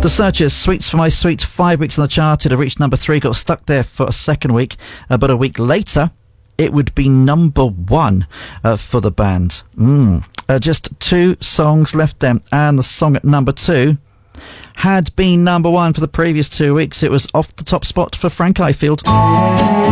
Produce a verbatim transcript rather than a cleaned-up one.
The Searchers, Sweets for My Sweet, five weeks on the chart. It had reached number three, got stuck there for a second week, uh, but a week later it would be number one uh, for the band. Mm. Uh, just two songs left then, and the song at number two had been number one for the previous two weeks. It was off the top spot for Frank Ifield.